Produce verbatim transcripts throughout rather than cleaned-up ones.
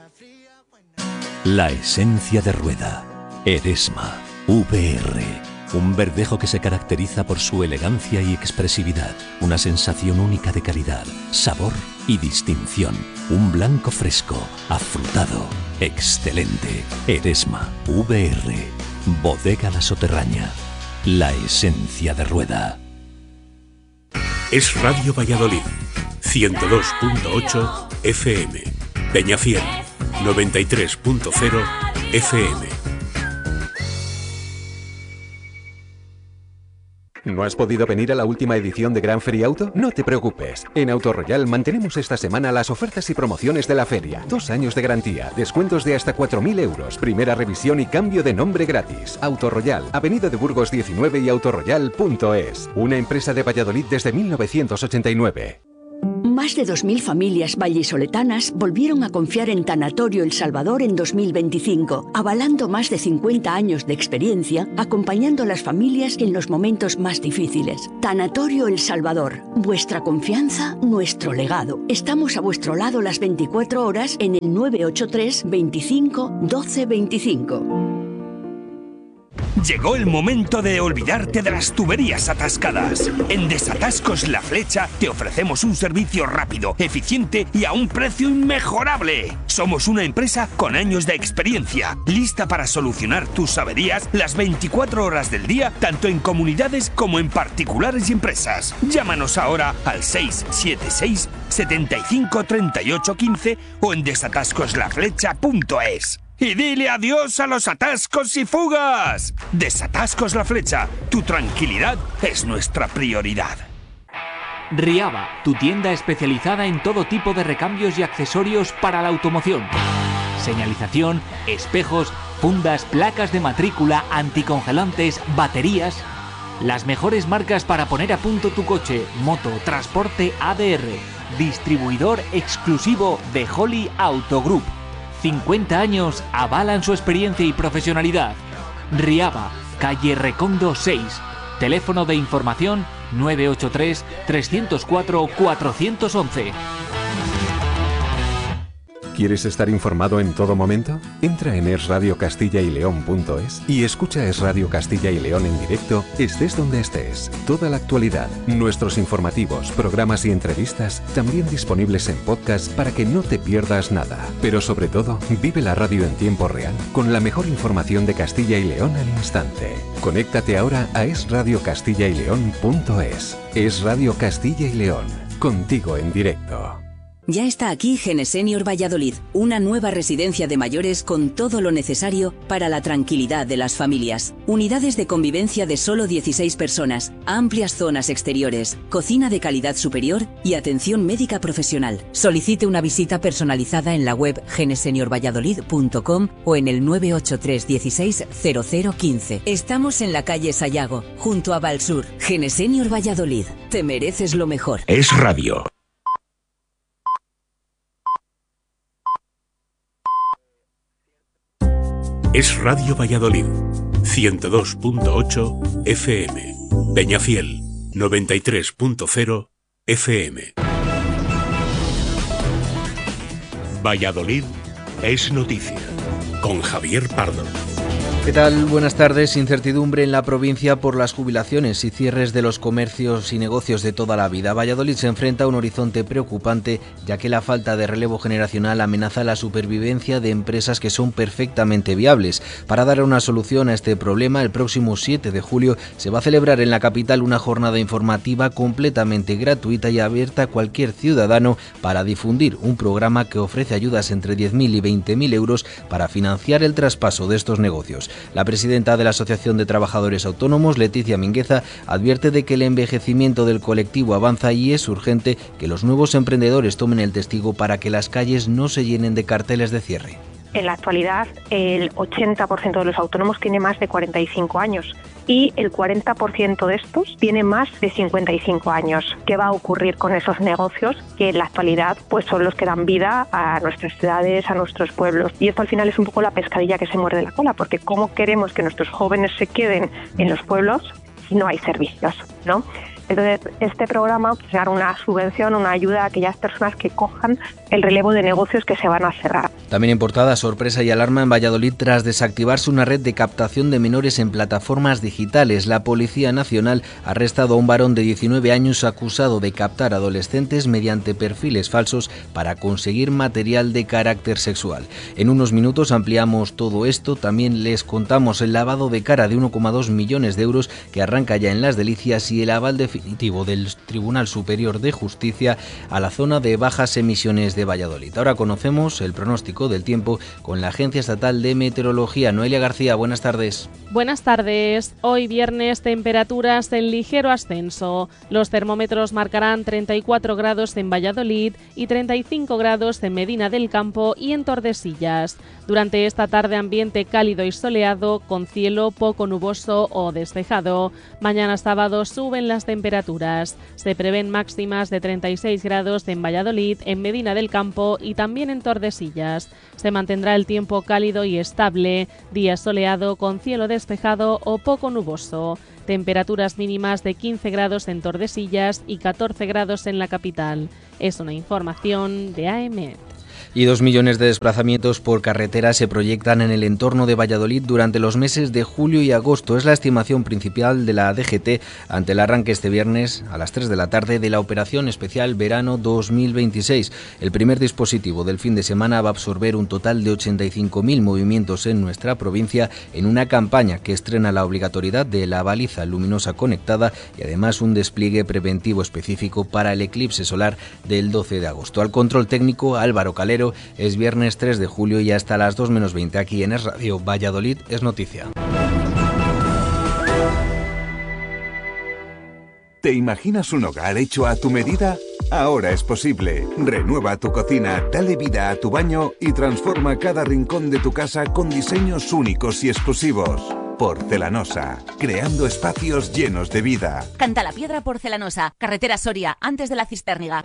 La esencia de Rueda. Eresma. V R. Un verdejo que se caracteriza por su elegancia y expresividad. Una sensación única de calidad, sabor y distinción. Un blanco fresco, afrutado, excelente. Eresma. V R. Bodega La Soterraña. La esencia de Rueda. Es Radio Valladolid. ciento dos punto ocho F M. Peñafiel. noventa y tres punto cero F M. ¿No has podido venir a la última edición de Gran Feria Auto? No te preocupes. En Autoroyal mantenemos esta semana las ofertas y promociones de la feria. Dos años de garantía, descuentos de hasta cuatro mil euros, primera revisión y cambio de nombre gratis. Autoroyal, Avenida de Burgos diecinueve y autoroyal punto es. Una empresa de Valladolid desde mil novecientos ochenta y nueve. Más de dos mil familias vallisoletanas volvieron a confiar en Tanatorio El Salvador en dos mil veinticinco, avalando más de cincuenta años de experiencia, acompañando a las familias en los momentos más difíciles. Tanatorio El Salvador, vuestra confianza, nuestro legado. Estamos a vuestro lado las veinticuatro horas en el nueve ocho tres, veinticinco, doce veinticinco. Llegó el momento de olvidarte de las tuberías atascadas. En Desatascos La Flecha te ofrecemos un servicio rápido, eficiente y a un precio inmejorable. Somos una empresa con años de experiencia, lista para solucionar tus averías las veinticuatro horas del día, tanto en comunidades como en particulares y empresas. Llámanos ahora al seis siete seis, setenta y cinco, treinta y ocho, quince o en desatascos la flecha punto es. Y dile adiós a los atascos y fugas. Desatascos La Flecha. Tu tranquilidad es nuestra prioridad. Riaba, tu tienda especializada en todo tipo de recambios y accesorios para la automoción. Señalización, espejos, fundas, placas de matrícula, anticongelantes, baterías. Las mejores marcas para poner a punto tu coche, moto, transporte A D R. Distribuidor exclusivo de Holly Auto Group. cincuenta años avalan su experiencia y profesionalidad. Riaba, calle Recondo seis. Teléfono de información nueve ocho tres, tres cero cuatro, cuatro uno uno. ¿Quieres estar informado en todo momento? Entra en es radio castilla y león punto es y escucha Es Radio Castilla y León en directo, estés donde estés. Toda la actualidad, nuestros informativos, programas y entrevistas, también disponibles en podcast para que no te pierdas nada. Pero sobre todo, vive la radio en tiempo real, con la mejor información de Castilla y León al instante. Conéctate ahora a es radio castilla y león punto es. Es Radio Castilla y León, contigo en directo. Ya está aquí Genesenior Valladolid, una nueva residencia de mayores con todo lo necesario para la tranquilidad de las familias. Unidades de convivencia de solo dieciséis personas, amplias zonas exteriores, cocina de calidad superior y atención médica profesional. Solicite una visita personalizada en la web genesenior valladolid punto com o en el nueve ocho tres, dieciséis, cero cero quince. Estamos en la calle Sayago, junto a Valsur. Genesenior Valladolid, te mereces lo mejor. Es Radio. Es Radio Valladolid, ciento dos punto ocho F M. Peñafiel, noventa y tres punto cero F M. Valladolid es noticia, con Javier Pardo. ¿Qué tal? Buenas tardes. Incertidumbre en la provincia por las jubilaciones y cierres de los comercios y negocios de toda la vida. Valladolid se enfrenta a un horizonte preocupante, ya que la falta de relevo generacional amenaza la supervivencia de empresas que son perfectamente viables. Para dar una solución a este problema, el próximo siete de julio se va a celebrar en la capital una jornada informativa completamente gratuita y abierta a cualquier ciudadano para difundir un programa que ofrece ayudas entre diez mil y veinte mil euros para financiar el traspaso de estos negocios. La presidenta de la Asociación de Trabajadores Autónomos, Leticia Mingueza, advierte de que el envejecimiento del colectivo avanza y es urgente que los nuevos emprendedores tomen el testigo para que las calles no se llenen de carteles de cierre. En la actualidad, el ochenta por ciento de los autónomos tiene más de cuarenta y cinco años y el cuarenta por ciento de estos tiene más de cincuenta y cinco años. ¿Qué va a ocurrir con esos negocios que en la actualidad pues son los que dan vida a nuestras ciudades, a nuestros pueblos? Y esto al final es un poco la pescadilla que se muerde la cola, porque ¿cómo queremos que nuestros jóvenes se queden en los pueblos si no hay servicios, ¿no? Entonces, este programa pues, será una subvención, una ayuda a aquellas personas que cojan el relevo de negocios que se van a cerrar. También en portada, sorpresa y alarma en Valladolid tras desactivarse una red de captación de menores en plataformas digitales. La Policía Nacional ha arrestado a un varón de diecinueve años acusado de captar adolescentes mediante perfiles falsos para conseguir material de carácter sexual. En unos minutos ampliamos todo esto. También les contamos el lavado de cara de uno coma dos millones de euros que arranca ya en Las Delicias y el aval definitivo del Tribunal Superior de Justicia a la zona de bajas emisiones de Valladolid. Ahora conocemos el pronóstico del tiempo con la Agencia Estatal de Meteorología. Noelia García, buenas tardes. Buenas tardes. Hoy viernes temperaturas en ligero ascenso. Los termómetros marcarán treinta y cuatro grados en Valladolid y treinta y cinco grados en Medina del Campo y en Tordesillas. Durante esta tarde ambiente cálido y soleado con cielo poco nuboso o despejado. Mañana sábado suben las temperaturas. Se prevén máximas de treinta y seis grados en Valladolid, en Medina del Campo y también en Tordesillas. Se mantendrá el tiempo cálido y estable, día soleado con cielo despejado o poco nuboso. Temperaturas mínimas de quince grados en Tordesillas y catorce grados en la capital. Es una información de A M E T. Y dos millones de desplazamientos por carretera se proyectan en el entorno de Valladolid durante los meses de julio y agosto. Es la estimación principal de la D G T ante el arranque este viernes a las tres de la tarde de la Operación Especial Verano dos mil veintiséis. El primer dispositivo del fin de semana va a absorber un total de ochenta y cinco mil movimientos en nuestra provincia en una campaña que estrena la obligatoriedad de la baliza luminosa conectada y además un despliegue preventivo específico para el eclipse solar del doce de agosto. Al control técnico, Álvaro Calero. Es viernes tres de julio y hasta las dos menos veinte aquí en Es Radio Valladolid es noticia. ¿Te imaginas un hogar hecho a tu medida? Ahora es posible. Renueva tu cocina, dale vida a tu baño y transforma cada rincón de tu casa con diseños únicos y exclusivos. Porcelanosa, creando espacios llenos de vida. Cantalapiedra Porcelanosa, carretera Soria, antes de la Cistérniga.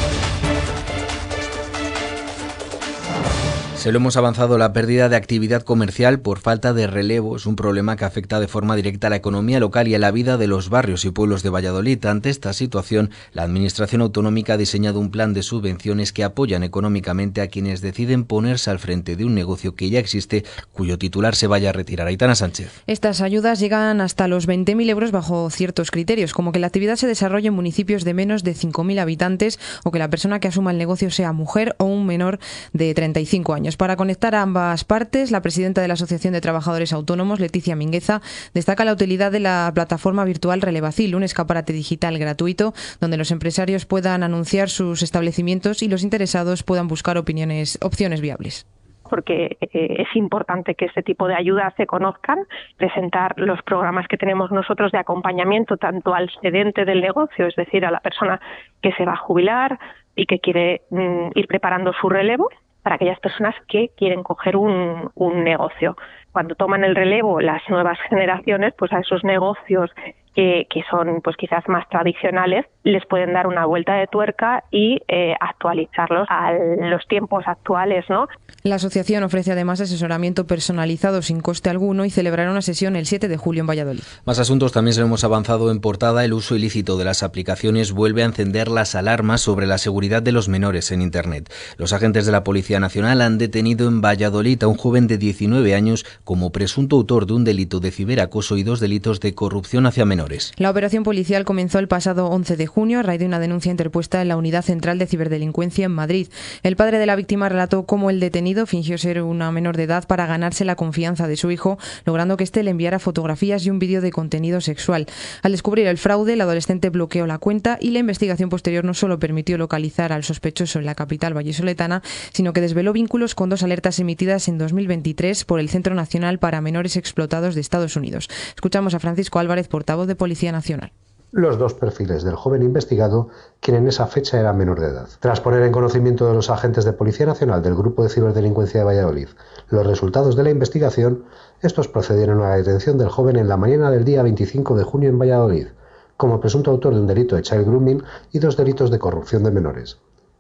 Se lo hemos avanzado, la pérdida de actividad comercial por falta de relevo es un problema que afecta de forma directa a la economía local y a la vida de los barrios y pueblos de Valladolid. Ante esta situación, la Administración Autonómica ha diseñado un plan de subvenciones que apoyan económicamente a quienes deciden ponerse al frente de un negocio que ya existe, cuyo titular se vaya a retirar. Aitana Sánchez. Estas ayudas llegan hasta los veinte mil euros bajo ciertos criterios, como que la actividad se desarrolle en municipios de menos de cinco mil habitantes o que la persona que asuma el negocio sea mujer o un menor de treinta y cinco años. Para conectar a ambas partes, la presidenta de la Asociación de Trabajadores Autónomos, Leticia Mingueza, destaca la utilidad de la plataforma virtual Relevacil, un escaparate digital gratuito donde los empresarios puedan anunciar sus establecimientos y los interesados puedan buscar opiniones, opciones viables. Porque eh, es importante que este tipo de ayudas se conozcan, presentar los programas que tenemos nosotros de acompañamiento tanto al cedente del negocio, es decir, a la persona que se va a jubilar y que quiere mm, ir preparando su relevo, para aquellas personas que quieren coger un, un negocio. Cuando toman el relevo las nuevas generaciones, pues a esos negocios que, que son pues quizás más tradicionales, les pueden dar una vuelta de tuerca y eh, actualizarlos a los tiempos actuales, ¿no? La asociación ofrece además asesoramiento personalizado sin coste alguno y celebrará una sesión el siete de julio en Valladolid. Más asuntos también se lo hemos avanzado en portada. El uso ilícito de las aplicaciones vuelve a encender las alarmas sobre la seguridad de los menores en Internet. Los agentes de la Policía Nacional han detenido en Valladolid a un joven de diecinueve años como presunto autor de un delito de ciberacoso y dos delitos de corrupción hacia menores. La operación policial comenzó el pasado once de junio a raíz de una denuncia interpuesta en la Unidad Central de Ciberdelincuencia en Madrid. El padre de la víctima relató cómo el detenido fingió ser una menor de edad para ganarse la confianza de su hijo, logrando que éste le enviara fotografías y un vídeo de contenido sexual. Al descubrir el fraude, el adolescente bloqueó la cuenta y la investigación posterior no solo permitió localizar al sospechoso en la capital vallisoletana, sino que desveló vínculos con dos alertas emitidas en dos mil veintitrés por el Centro Nacional para Menores Explotados de Estados Unidos. Escuchamos a Francisco Álvarez, portavoz de Policía Nacional. Los dos perfiles del joven investigado, quien en esa fecha era menor de edad. Tras poner en conocimiento de los agentes de Policía Nacional del Grupo de Ciberdelincuencia de Valladolid los resultados de la investigación, estos procedieron a la detención del joven en la mañana del día veinticinco de junio en Valladolid, como presunto autor de un delito de child grooming y dos delitos de corrupción de menores.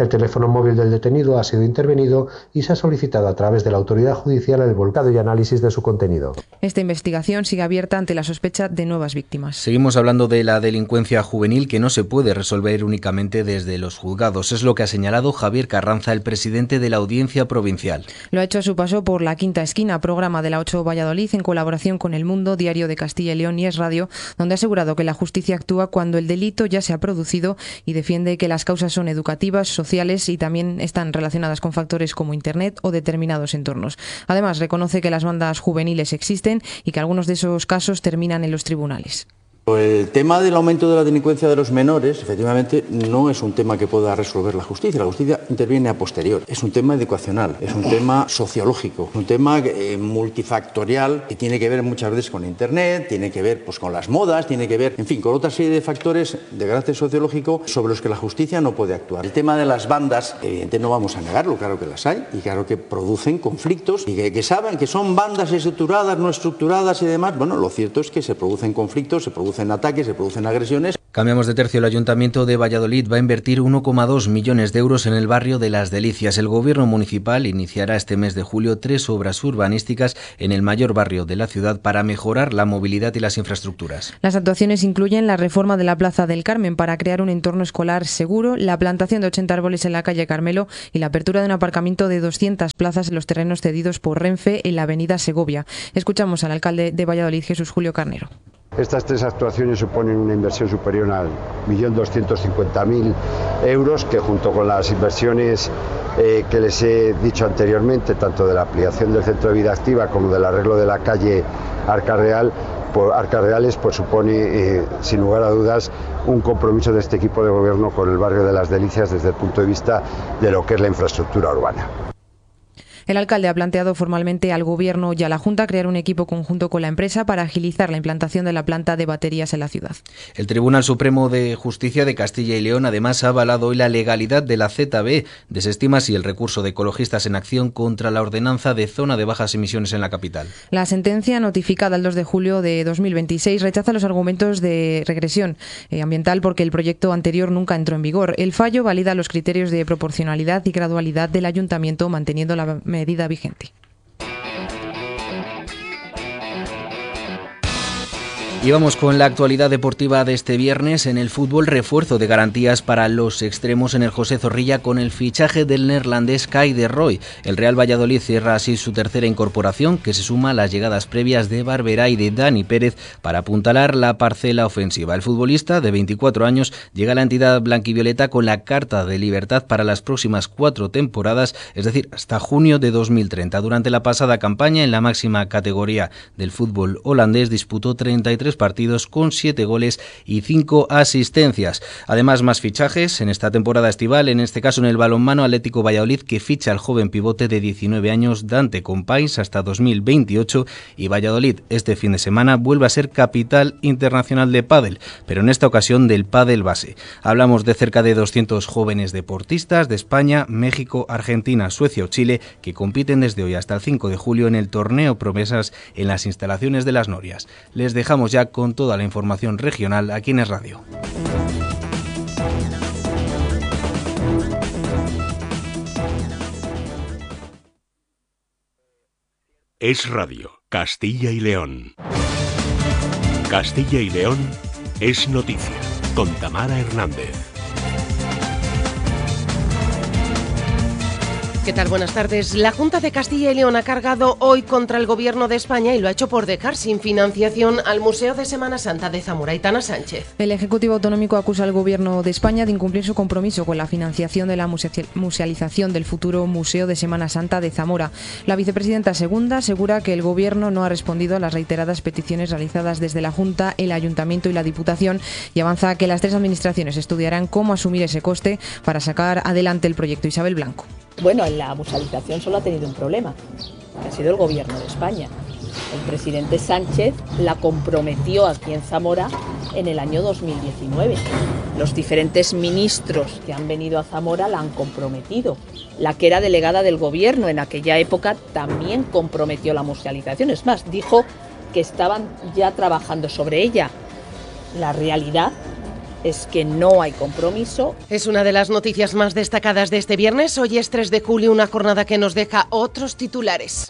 El teléfono móvil del detenido ha sido intervenido y se ha solicitado a través de la autoridad judicial el volcado y análisis de su contenido. Esta investigación sigue abierta ante la sospecha de nuevas víctimas. Seguimos hablando de la delincuencia juvenil, que no se puede resolver únicamente desde los juzgados. Es lo que ha señalado Javier Carranza, el presidente de la Audiencia Provincial. Lo ha hecho a su paso por La Quinta Esquina, programa de la ocho Valladolid, en colaboración con El Mundo, Diario de Castilla y León y Es Radio, donde ha asegurado que la justicia actúa cuando el delito ya se ha producido y defiende que las causas son educativas, sociales y también están relacionadas con factores como Internet o determinados entornos. Además, reconoce que las bandas juveniles existen y que algunos de esos casos terminan en los tribunales. El tema del aumento de la delincuencia de los menores, efectivamente, no es un tema que pueda resolver la justicia. La justicia interviene a posteriori. Es un tema educacional, es un tema sociológico, un tema eh, multifactorial que tiene que ver muchas veces con Internet, tiene que ver pues, con las modas, tiene que ver, en fin, con otra serie de factores de carácter sociológico sobre los que la justicia no puede actuar. El tema de las bandas, evidentemente no vamos a negarlo, claro que las hay y claro que producen conflictos y que, que saben que son bandas estructuradas, no estructuradas y demás. Bueno, lo cierto es que se producen conflictos, se producen Se producen ataques, se producen agresiones. Cambiamos de tercio. El Ayuntamiento de Valladolid va a invertir uno coma dos millones de euros en el barrio de Las Delicias. El Gobierno municipal iniciará este mes de julio tres obras urbanísticas en el mayor barrio de la ciudad para mejorar la movilidad y las infraestructuras. Las actuaciones incluyen la reforma de la Plaza del Carmen para crear un entorno escolar seguro, la plantación de ochenta árboles en la calle Carmelo y la apertura de un aparcamiento de doscientas plazas en los terrenos cedidos por Renfe en la avenida Segovia. Escuchamos al alcalde de Valladolid, Jesús Julio Carnero. Estas tres actuaciones suponen una inversión superior al un millón doscientos cincuenta mil euros, que junto con las inversiones eh, que les he dicho anteriormente, tanto de la ampliación del centro de vida activa como del arreglo de la calle Arcarreal, por Arcarreales, pues supone, eh, sin lugar a dudas, un compromiso de este equipo de gobierno con el barrio de Las Delicias desde el punto de vista de lo que es la infraestructura urbana. El alcalde ha planteado formalmente al Gobierno y a la Junta crear un equipo conjunto con la empresa para agilizar la implantación de la planta de baterías en la ciudad. El Tribunal Supremo de Justicia de Castilla y León además ha avalado hoy la legalidad de la Z B. Desestima así el recurso de Ecologistas en Acción contra la ordenanza de zona de bajas emisiones en la capital. La sentencia, notificada el dos de julio de dos mil veintiséis, rechaza los argumentos de regresión eh, ambiental porque el proyecto anterior nunca entró en vigor. El fallo valida los criterios de proporcionalidad y gradualidad del Ayuntamiento, manteniendo la medida vigente. Y vamos con la actualidad deportiva de este viernes. En el fútbol, refuerzo de garantías para los extremos en el José Zorrilla con el fichaje del neerlandés Kai de Roy. El Real Valladolid cierra así su tercera incorporación, que se suma a las llegadas previas de Barberá y de Dani Pérez para apuntalar la parcela ofensiva. El futbolista de veinticuatro años llega a la entidad blanquivioleta con la carta de libertad para las próximas cuatro temporadas, es decir, hasta junio de dos mil treinta. Durante la pasada campaña en la máxima categoría del fútbol holandés disputó treinta y tres partidos con siete goles y cinco asistencias. Además, más fichajes en esta temporada estival, en este caso en el balonmano Atlético Valladolid, que ficha al joven pivote de diecinueve años Dante Compáis hasta dos mil veintiocho, y Valladolid este fin de semana vuelve a ser capital internacional de pádel, pero en esta ocasión del pádel base. Hablamos de cerca de doscientos jóvenes deportistas de España, México, Argentina, Suecia o Chile que compiten desde hoy hasta el cinco de julio en el torneo Promesas en las instalaciones de Las Norias. Les dejamos ya con toda la información regional aquí en Es Radio. Es Radio, Castilla y León. Castilla y León es noticia, con Tamara Hernández. ¿Qué tal? Buenas tardes. La Junta de Castilla y León ha cargado hoy contra el Gobierno de España y lo ha hecho por dejar sin financiación al Museo de Semana Santa de Zamora. Aitana Sánchez. El Ejecutivo Autonómico acusa al Gobierno de España de incumplir su compromiso con la financiación de la musealización del futuro Museo de Semana Santa de Zamora. La vicepresidenta segunda asegura que el Gobierno no ha respondido a las reiteradas peticiones realizadas desde la Junta, el Ayuntamiento y la Diputación, y avanza que las tres administraciones estudiarán cómo asumir ese coste para sacar adelante el proyecto. Isabel Blanco. Bueno, la musealización solo ha tenido un problema, que ha sido el Gobierno de España. El presidente Sánchez la comprometió aquí en Zamora en el año dos mil diecinueve. Los diferentes ministros que han venido a Zamora la han comprometido. La que era delegada del Gobierno en aquella época también comprometió la musealización. Es más, dijo que estaban ya trabajando sobre ella. La realidad es que no hay compromiso. Es una de las noticias más destacadas de este viernes. Hoy es tres de julio, una jornada que nos deja otros titulares.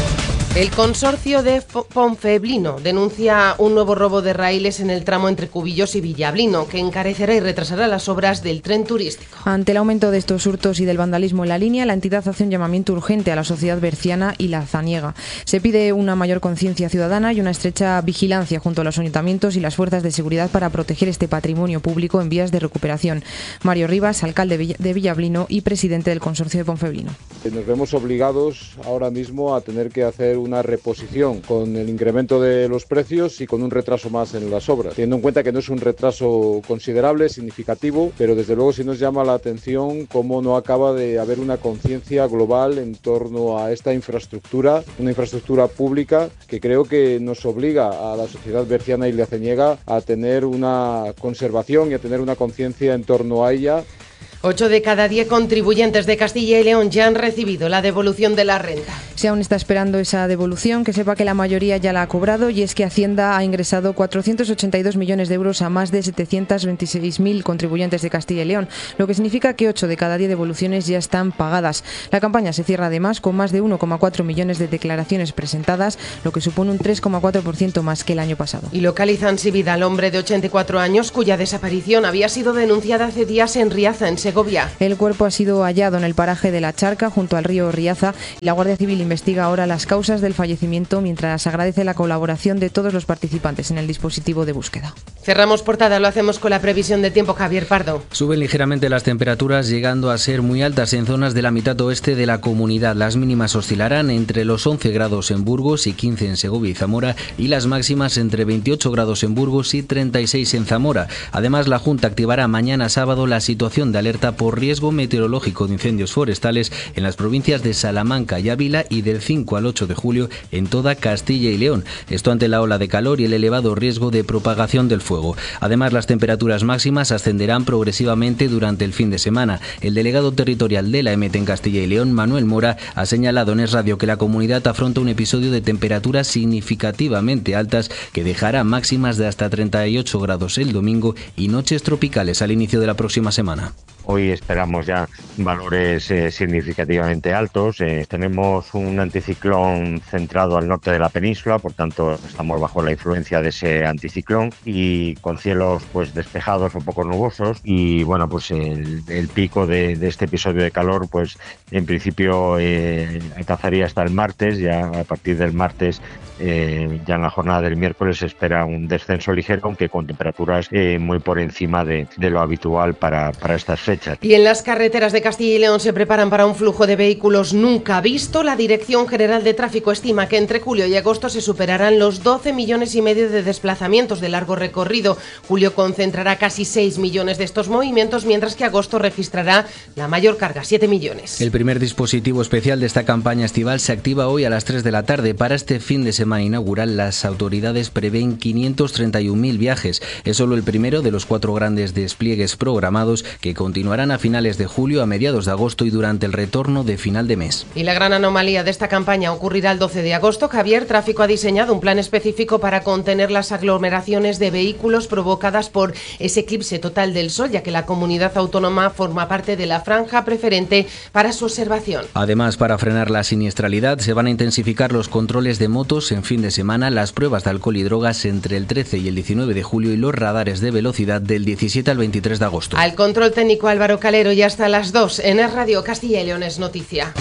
El consorcio de Ponfeblino denuncia un nuevo robo de raíles en el tramo entre Cubillos y Villablino, que encarecerá y retrasará las obras del tren turístico. Ante el aumento de estos hurtos y del vandalismo en la línea, la entidad hace un llamamiento urgente a la sociedad berciana y la zaniega. Se pide una mayor conciencia ciudadana y una estrecha vigilancia junto a los ayuntamientos y las fuerzas de seguridad para proteger este patrimonio público en vías de recuperación. Mario Rivas, alcalde de Villablino y presidente del consorcio de Ponfeblino. Nos vemos obligados ahora mismo a tener que hacer una reposición con el incremento de los precios y con un retraso más en las obras, teniendo en cuenta que no es un retraso considerable, significativo, pero desde luego sí nos llama la atención cómo no acaba de haber una conciencia global en torno a esta infraestructura, una infraestructura pública que creo que nos obliga a la sociedad berciana y leaceñega a tener una conservación y a tener una conciencia en torno a ella. Ocho de cada diez contribuyentes de Castilla y León ya han recibido la devolución de la renta. Si aún está esperando esa devolución, que sepa que la mayoría ya la ha cobrado, y es que Hacienda ha ingresado cuatrocientos ochenta y dos millones de euros a más de setecientos veintiséis mil contribuyentes de Castilla y León, lo que significa que ocho de cada diez devoluciones ya están pagadas. La campaña se cierra además con más de uno coma cuatro millones de declaraciones presentadas, lo que supone un tres coma cuatro por ciento más que el año pasado. Y localizan sin vida al hombre de ochenta y cuatro años cuya desaparición había sido denunciada hace días en Riaza, en Segovia. El cuerpo ha sido hallado en el paraje de La Charca, junto al río Riaza, y la Guardia Civil investiga ahora las causas del fallecimiento, mientras agradece la colaboración de todos los participantes en el dispositivo de búsqueda. Cerramos portada, lo hacemos con la previsión de tiempo. Javier Pardo. Suben ligeramente las temperaturas, llegando a ser muy altas en zonas de la mitad oeste de la comunidad. Las mínimas oscilarán entre los once grados en Burgos y quince en Segovia y Zamora, y las máximas entre veintiocho grados en Burgos y treinta y seis en Zamora. Además, la Junta activará mañana sábado la situación de alerta por riesgo meteorológico de incendios forestales en las provincias de Salamanca y Ávila, y del cinco al ocho de julio en toda Castilla y León. Esto ante la ola de calor y el elevado riesgo de propagación del fuego. Además, las temperaturas máximas ascenderán progresivamente durante el fin de semana. El delegado territorial de la E M E T en Castilla y León, Manuel Mora, ha señalado en Es Radio que la comunidad afronta un episodio de temperaturas significativamente altas que dejará máximas de hasta treinta y ocho grados el domingo y noches tropicales al inicio de la próxima semana. Hoy esperamos ya valores eh, significativamente altos. Eh, tenemos un anticiclón centrado al norte de la península, por tanto estamos bajo la influencia de ese anticiclón y con cielos pues despejados o poco nubosos. Y bueno, pues el, el pico de, de este episodio de calor, pues en principio eh, alcanzaría hasta el martes. Ya a partir del martes, eh, ya en la jornada del miércoles se espera un descenso ligero, aunque con temperaturas eh, muy por encima de, de lo habitual para, para estas fechas. Y en las carreteras de Castilla y León se preparan para un flujo de vehículos nunca visto. La Dirección General de Tráfico estima que entre julio y agosto se superarán los doce millones y medio de desplazamientos de largo recorrido. Julio concentrará casi seis millones de estos movimientos, mientras que agosto registrará la mayor carga, siete millones. El primer dispositivo especial de esta campaña estival se activa hoy a las tres de la tarde. Para este fin de semana inaugural, las autoridades prevén quinientos treinta y un mil viajes. Es solo el primero de los cuatro grandes despliegues programados que continuarán a finales de julio, a mediados de agosto y durante el retorno de final de mes. Y la gran anomalía de esta campaña ocurrirá el doce de agosto. Javier, Tráfico ha diseñado un plan específico para contener las aglomeraciones de vehículos provocadas por ese eclipse total del Sol, ya que la comunidad autónoma forma parte de la franja preferente para su observación. Además, para frenar la siniestralidad, se van a intensificar los controles de motos en fin de semana, las pruebas de alcohol y drogas entre el trece y el diecinueve de julio y los radares de velocidad del diecisiete al veintitrés de agosto. Al control técnico Álvaro Calero, y hasta las dos en Es Radio Castilla y León es noticia.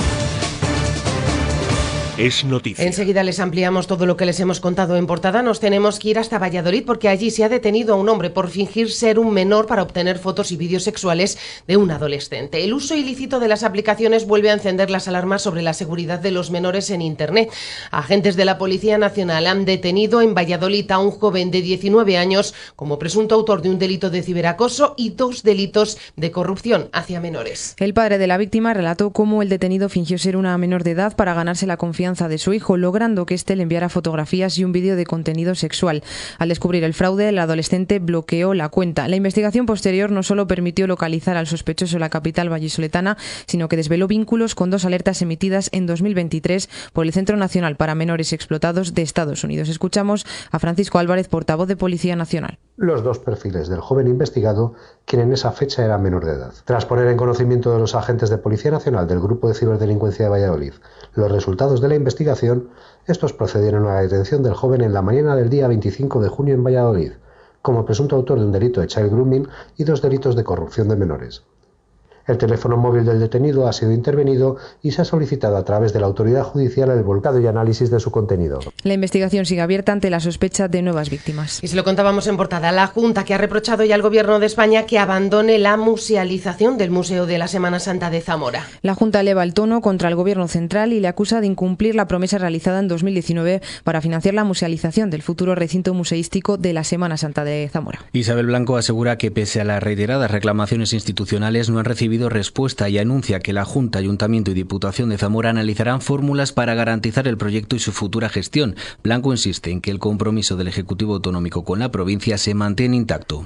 Es noticia. Enseguida les ampliamos todo lo que les hemos contado en portada. Nos tenemos que ir hasta Valladolid porque allí se ha detenido a un hombre por fingir ser un menor para obtener fotos y vídeos sexuales de un adolescente. El uso ilícito de las aplicaciones vuelve a encender las alarmas sobre la seguridad de los menores en Internet. Agentes de la Policía Nacional han detenido en Valladolid a un joven de diecinueve años como presunto autor de un delito de ciberacoso y dos delitos de corrupción hacia menores. El padre de la víctima relató cómo el detenido fingió ser una menor de edad para ganarse la confianza de su hijo, logrando que éste le enviara fotografías y un vídeo de contenido sexual. Al descubrir el fraude, el adolescente bloqueó la cuenta. La investigación posterior no solo permitió localizar al sospechoso en la capital vallisoletana, sino que desveló vínculos con dos alertas emitidas en dos mil veintitrés por el Centro Nacional para Menores Explotados de Estados Unidos. Escuchamos a Francisco Álvarez, portavoz de Policía Nacional. los dos perfiles del joven investigado, quien en esa fecha era menor de edad. Tras poner en conocimiento de los agentes de Policía Nacional del Grupo de Ciberdelincuencia de Valladolid los resultados de la investigación, estos procedieron a la detención del joven en la mañana del día veinticinco de junio en Valladolid, como presunto autor de un delito de child grooming y dos delitos de corrupción de menores. El teléfono móvil del detenido ha sido intervenido y se ha solicitado a través de la autoridad judicial el volcado y análisis de su contenido. La investigación sigue abierta ante la sospecha de nuevas víctimas. Y se lo contábamos en portada. La Junta, que ha reprochado ya al Gobierno de España que abandone la musealización del Museo de la Semana Santa de Zamora. La Junta eleva el tono contra el Gobierno central y le acusa de incumplir la promesa realizada en dos mil diecinueve para financiar la musealización del futuro recinto museístico de la Semana Santa de Zamora. Isabel Blanco asegura que pese a las reiteradas reclamaciones institucionales no han recibido respuesta y anuncia que la Junta, Ayuntamiento y Diputación de Zamora analizarán fórmulas para garantizar el proyecto y su futura gestión. Blanco insiste en que el compromiso del Ejecutivo Autonómico con la provincia se mantiene intacto.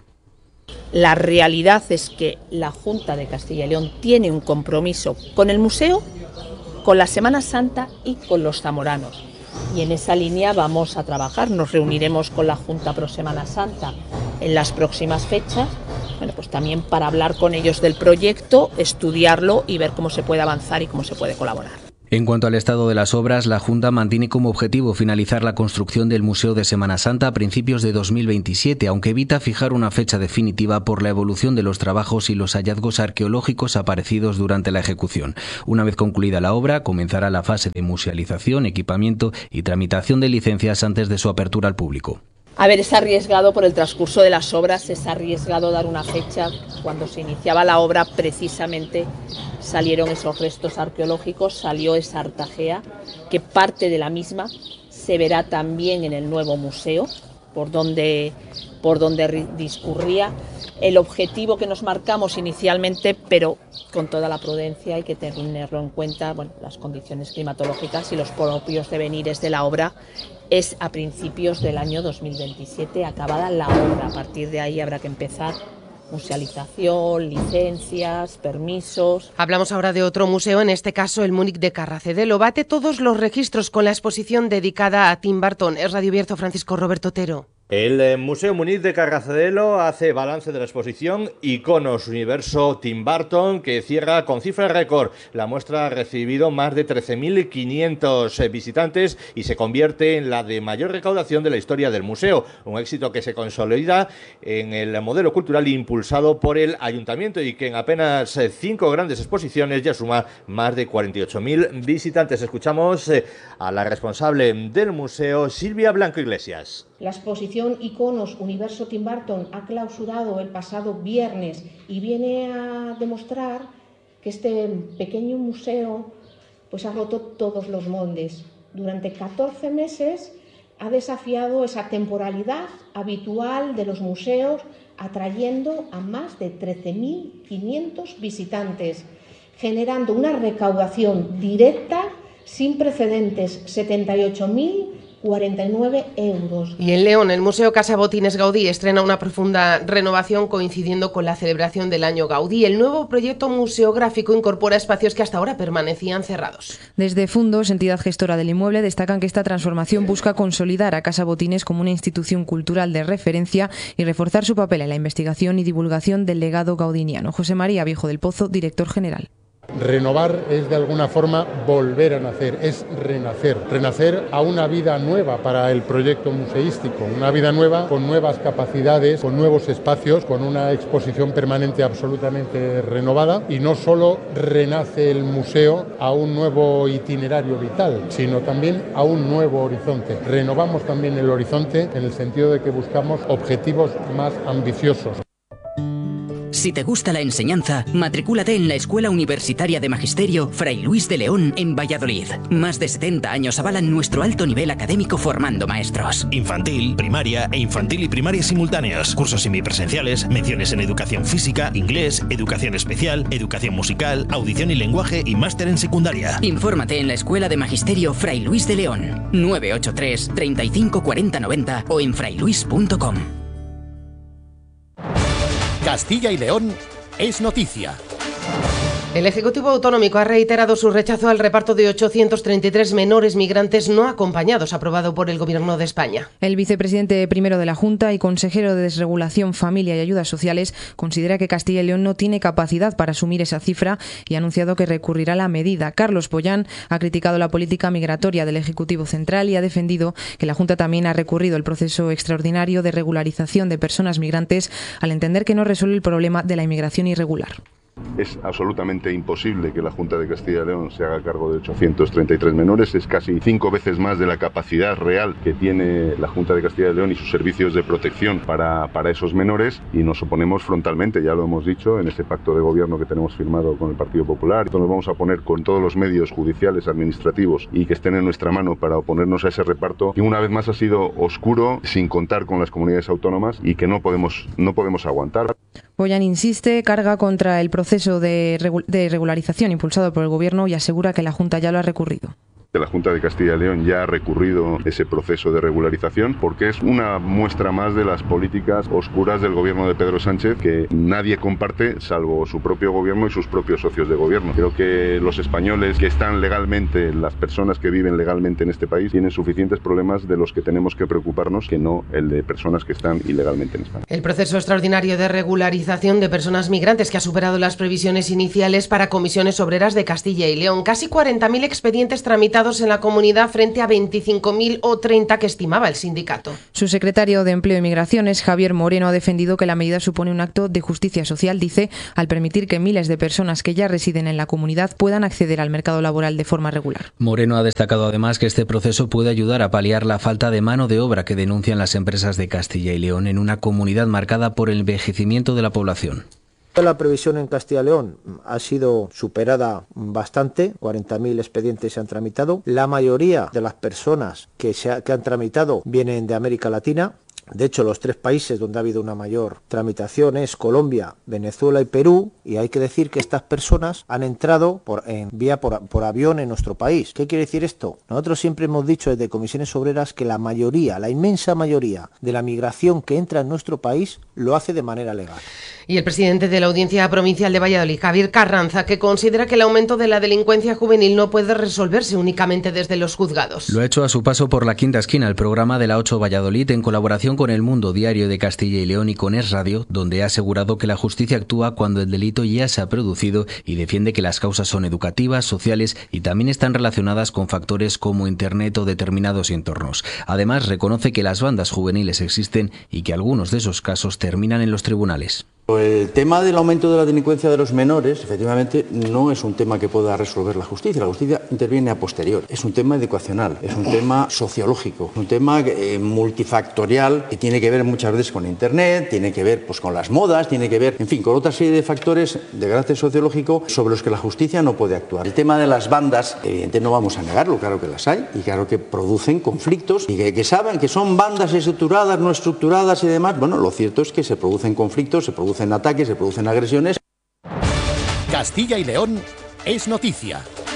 La realidad es que la Junta de Castilla y León tiene un compromiso con el museo, con la Semana Santa y con los zamoranos. Y en esa línea vamos a trabajar. Nos reuniremos con la Junta pro Semana Santa en las próximas fechas, bueno, pues también para hablar con ellos del proyecto, estudiarlo y ver cómo se puede avanzar y cómo se puede colaborar. En cuanto al estado de las obras, la Junta mantiene como objetivo finalizar la construcción del Museo de Semana Santa a principios de dos mil veintisiete, aunque evita fijar una fecha definitiva por la evolución de los trabajos y los hallazgos arqueológicos aparecidos durante la ejecución. Una vez concluida la obra, comenzará la fase de musealización, equipamiento y tramitación de licencias antes de su apertura al público. A ver, es arriesgado por el transcurso de las obras, es arriesgado dar una fecha. Cuando se iniciaba la obra, precisamente salieron esos restos arqueológicos, salió esa artajea, que parte de la misma se verá también en el nuevo museo, por donde, por donde discurría. El objetivo que nos marcamos inicialmente, pero con toda la prudencia hay que tenerlo en cuenta, bueno, las condiciones climatológicas y los propios devenires de la obra, es a principios del año dos mil veintisiete, acabada la obra. A partir de ahí habrá que empezar musealización, licencias, permisos. Hablamos ahora de otro museo, en este caso el Múnich de Carracedelo. Bate todos los registros con la exposición dedicada a Tim Burton. Es Radio Bierzo, Francisco Roberto Otero. El Museo Múnich de Carracedelo hace balance de la exposición Iconos Universo Tim Burton, que cierra con cifra récord. La muestra ha recibido más de trece mil quinientos visitantes y se convierte en la de mayor recaudación de la historia del museo. Un éxito que se consolida en el modelo cultural impulsado por el Ayuntamiento y que en apenas cinco grandes exposiciones ya suma más de cuarenta y ocho mil visitantes. Escuchamos a la responsable del museo, Silvia Blanco Iglesias. La exposición Iconos Universo Tim Burton ha clausurado el pasado viernes y viene a demostrar que este pequeño museo pues ha roto todos los moldes. Durante catorce meses ha desafiado esa temporalidad habitual de los museos, atrayendo a más de trece mil quinientos visitantes, generando una recaudación directa sin precedentes, setenta y ocho mil cuarenta y nueve euros. Y en León, el Museo Casa Botines Gaudí estrena una profunda renovación coincidiendo con la celebración del año Gaudí. El nuevo proyecto museográfico incorpora espacios que hasta ahora permanecían cerrados. Desde Fundos, entidad gestora del inmueble, destacan que esta transformación busca consolidar a Casa Botines como una institución cultural de referencia y reforzar su papel en la investigación y divulgación del legado gaudiniano. José María Viejo del Pozo, director general. Renovar es de alguna forma volver a nacer, es renacer, renacer a una vida nueva para el proyecto museístico, una vida nueva con nuevas capacidades, con nuevos espacios, con una exposición permanente absolutamente renovada, y no solo renace el museo a un nuevo itinerario vital, sino también a un nuevo horizonte. Renovamos también el horizonte en el sentido de que buscamos objetivos más ambiciosos. Si te gusta la enseñanza, matricúlate en la Escuela Universitaria de Magisterio Fray Luis de León en Valladolid. Más de setenta años avalan nuestro alto nivel académico formando maestros. Infantil, primaria e infantil y primaria simultáneas. Cursos semipresenciales, menciones en educación física, inglés, educación especial, educación musical, audición y lenguaje y máster en secundaria. Infórmate en la Escuela de Magisterio Fray Luis de León. nueve ocho tres, treinta y cinco cuarenta noventa o en frailuis punto com. Castilla y León es noticia. El Ejecutivo Autonómico ha reiterado su rechazo al reparto de ochocientos treinta y tres menores migrantes no acompañados aprobado por el Gobierno de España. El vicepresidente primero de la Junta y consejero de Desregulación, Familia y Ayudas Sociales considera que Castilla y León no tiene capacidad para asumir esa cifra y ha anunciado que recurrirá a la medida. Carlos Pollán ha criticado la política migratoria del Ejecutivo Central y ha defendido que la Junta también ha recurrido al proceso extraordinario de regularización de personas migrantes al entender que no resuelve el problema de la inmigración irregular. Es absolutamente imposible que la Junta de Castilla y León se haga cargo de ochocientos treinta y tres menores, es casi cinco veces más de la capacidad real que tiene la Junta de Castilla y León y sus servicios de protección para, para esos menores, y nos oponemos frontalmente, ya lo hemos dicho, en ese pacto de gobierno que tenemos firmado con el Partido Popular. Entonces nos vamos a poner con todos los medios judiciales, administrativos y que estén en nuestra mano para oponernos a ese reparto, y una vez más ha sido oscuro, sin contar con las comunidades autónomas, y que no podemos, no podemos aguantar. Boyan insiste, carga contra el proceso de, regu- de regularización impulsado por el Gobierno y asegura que la Junta ya lo ha recurrido. La Junta de Castilla y León ya ha recurrido ese proceso de regularización porque es una muestra más de las políticas oscuras del gobierno de Pedro Sánchez que nadie comparte salvo su propio gobierno y sus propios socios de gobierno. Creo que los españoles que están legalmente, las personas que viven legalmente en este país, tienen suficientes problemas de los que tenemos que preocuparnos que no el de personas que están ilegalmente en España. El proceso extraordinario de regularización de personas migrantes que ha superado las previsiones iniciales para comisiones obreras de Castilla y León. Casi cuarenta mil expedientes tramitados en la comunidad frente a veinticinco mil o treinta que estimaba el sindicato. Su secretario de Empleo y Migraciones, Javier Moreno, ha defendido que la medida supone un acto de justicia social, dice, al permitir que miles de personas que ya residen en la comunidad puedan acceder al mercado laboral de forma regular. Moreno ha destacado además que este proceso puede ayudar a paliar la falta de mano de obra que denuncian las empresas de Castilla y León en una comunidad marcada por el envejecimiento de la población. La previsión en Castilla y León ha sido superada bastante, cuarenta mil expedientes se han tramitado. La mayoría de las personas que, se ha, que han tramitado vienen de América Latina. De hecho, los tres países donde ha habido una mayor tramitación es Colombia, Venezuela y Perú, y hay que decir que estas personas han entrado por, en vía por, por avión en nuestro país. ¿Qué quiere decir esto? Nosotros siempre hemos dicho desde Comisiones Obreras que la mayoría, la inmensa mayoría de la migración que entra en nuestro país lo hace de manera legal. Y el presidente de la Audiencia Provincial de Valladolid, Javier Carranza, que considera que el aumento de la delincuencia juvenil no puede resolverse únicamente desde los juzgados. Lo ha hecho a su paso por La Quinta Esquina, el programa de la ocho Valladolid, en colaboración con El Mundo Diario de Castilla y León y con Es Radio, donde ha asegurado que la justicia actúa cuando el delito ya se ha producido y defiende que las causas son educativas, sociales y también están relacionadas con factores como Internet o determinados entornos. Además, reconoce que las bandas juveniles existen y que algunos de esos casos terminan en los tribunales. El tema del aumento de la delincuencia de los menores, efectivamente, no es un tema que pueda resolver la justicia. La justicia interviene a posteriori. Es un tema educacional, es un tema sociológico, es un tema eh, multifactorial que tiene que ver muchas veces con Internet, tiene que ver pues, con las modas, tiene que ver, en fin, con otra serie de factores de carácter sociológico sobre los que la justicia no puede actuar. El tema de las bandas, evidentemente no vamos a negarlo, claro que las hay y claro que producen conflictos y que, que saben que son bandas estructuradas, no estructuradas y demás. Bueno, lo cierto es que se producen conflictos, se producen en ataques, se producen agresiones. Castilla y León es noticia.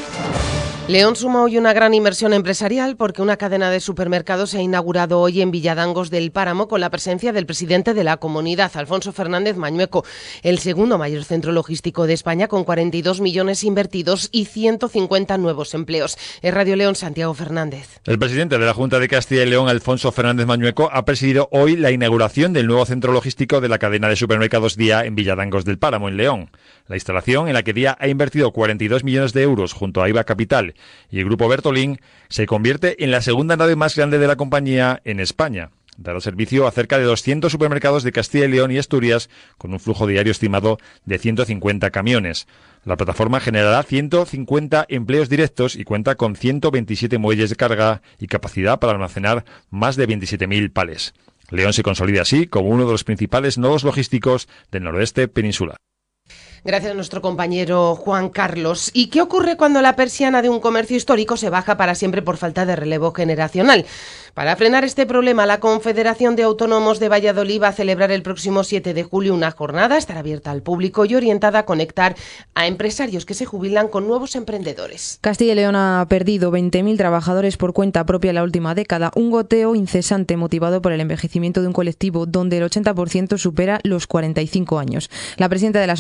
León suma hoy una gran inversión empresarial porque una cadena de supermercados se ha inaugurado hoy en Villadangos del Páramo con la presencia del presidente de la comunidad, Alfonso Fernández Mañueco, el segundo mayor centro logístico de España con cuarenta y dos millones invertidos y ciento cincuenta nuevos empleos. Es Radio León, Santiago Fernández. El presidente de la Junta de Castilla y León, Alfonso Fernández Mañueco, ha presidido hoy la inauguración del nuevo centro logístico de la cadena de supermercados Día en Villadangos del Páramo, en León. La instalación, en la que Día ha invertido cuarenta y dos millones de euros junto a I V A Capital y el Grupo Bertolín, se convierte en la segunda nave más grande de la compañía en España. Dará servicio a cerca de doscientos supermercados de Castilla y León y Asturias, con un flujo diario estimado de ciento cincuenta camiones. La plataforma generará ciento cincuenta empleos directos y cuenta con ciento veintisiete muelles de carga y capacidad para almacenar más de veintisiete mil pales. León se consolida así como uno de los principales nodos logísticos del noroeste peninsular. Gracias a nuestro compañero Juan Carlos. ¿Y qué ocurre cuando la persiana de un comercio histórico se baja para siempre por falta de relevo generacional? Para frenar este problema, la Confederación de Autónomos de Valladolid va a celebrar el próximo siete de julio una jornada, estará abierta al público y orientada a conectar a empresarios que se jubilan con nuevos emprendedores. Castilla y León ha perdido veinte mil trabajadores por cuenta propia en la última década, un goteo incesante motivado por el envejecimiento de un colectivo donde el ochenta por ciento supera los cuarenta y cinco años. La presidenta de la Asociación de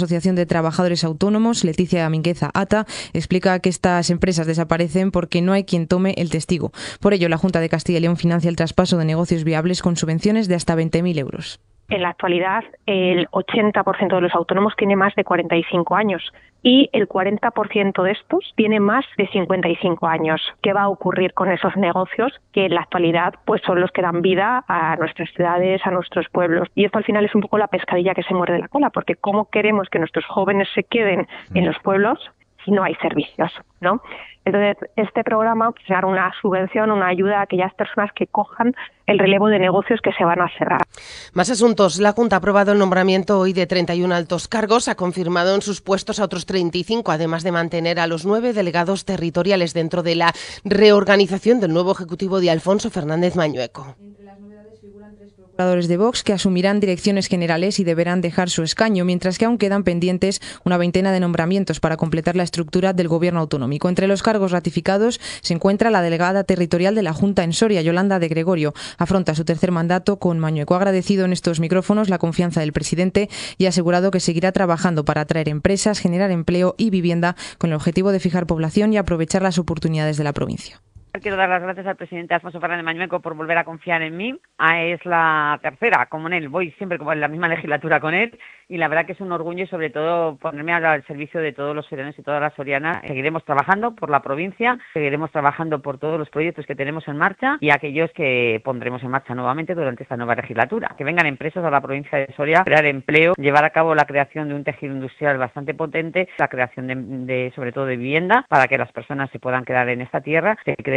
de Trabajadores Autónomos, Leticia Mingueza Ata, explica que estas empresas desaparecen porque no hay quien tome el testigo. Por ello, la Junta de Castilla y León financia el traspaso de negocios viables con subvenciones de hasta veinte mil euros. En la actualidad, el ochenta por ciento de los autónomos tiene más de cuarenta y cinco años y el cuarenta por ciento de estos tiene más de cincuenta y cinco años. ¿Qué va a ocurrir con esos negocios que en la actualidad pues son los que dan vida a nuestras ciudades, a nuestros pueblos? Y esto al final es un poco la pescadilla que se muerde la cola, porque ¿cómo queremos que nuestros jóvenes se queden en los pueblos si no hay servicios, ¿no? Entonces, este programa pues, será una subvención, una ayuda a aquellas personas que cojan el relevo de negocios que se van a cerrar. Más asuntos. La Junta ha aprobado el nombramiento hoy de treinta y uno altos cargos. Ha confirmado en sus puestos a otros treinta y cinco, además de mantener a los nueve delegados territoriales dentro de la reorganización del nuevo Ejecutivo de Alfonso Fernández Mañueco. Procuradores de Vox que asumirán direcciones generales y deberán dejar su escaño, mientras que aún quedan pendientes una veintena de nombramientos para completar la estructura del gobierno autonómico. Entre los cargos ratificados se encuentra la delegada territorial de la Junta en Soria, Yolanda de Gregorio. Afronta su tercer mandato con Mañueco. Ha agradecido en estos micrófonos la confianza del presidente y ha asegurado que seguirá trabajando para atraer empresas, generar empleo y vivienda con el objetivo de fijar población y aprovechar las oportunidades de la provincia. Quiero dar las gracias al presidente Alfonso Fernández Mañueco por volver a confiar en mí. Ah, es la tercera, como en él, voy siempre como en la misma legislatura con él y la verdad que es un orgullo y sobre todo ponerme al servicio de todos los sorianos y todas las sorianas. Seguiremos trabajando por la provincia, seguiremos trabajando por todos los proyectos que tenemos en marcha y aquellos que pondremos en marcha nuevamente durante esta nueva legislatura. Que vengan empresas a la provincia de Soria, crear empleo, llevar a cabo la creación de un tejido industrial bastante potente, la creación de, de sobre todo de vivienda para que las personas se puedan quedar en esta tierra. Se